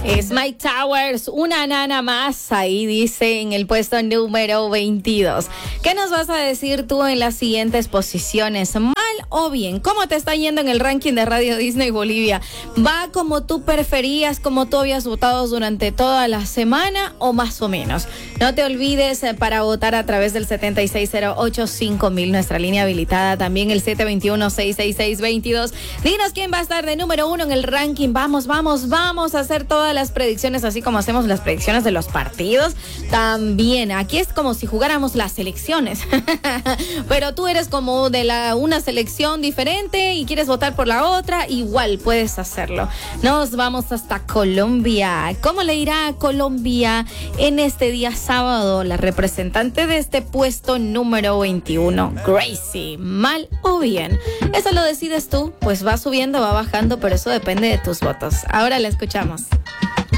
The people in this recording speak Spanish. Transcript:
Es Mike Towers, una nana más, ahí dice en el puesto número 22. ¿Qué nos vas a decir tú en las siguientes posiciones? ¿Mal o bien? ¿Cómo te está yendo en el ranking de Radio Disney Bolivia? ¿Va como tú preferías, como tú habías votado durante toda la semana o más o menos? No te olvides para votar a través del 76085000, nuestra línea habilitada, también el 721-666-22. Dinos quién va a estar de número 1 en el ranking. Vamos a hacer todas las predicciones, así como hacemos las predicciones de los partidos. También, aquí es como si jugáramos las selecciones. Pero tú eres como de una selección diferente y quieres votar por la otra, igual puedes hacerlo. Nos vamos hasta Colombia. ¿Cómo le irá a Colombia en este día sábado? La representante de este puesto número 21, Gracie. ¿Mal o bien? Eso lo decides tú, pues va subiendo, va bajando, pero eso depende de tus votos. Ahora la escuchamos.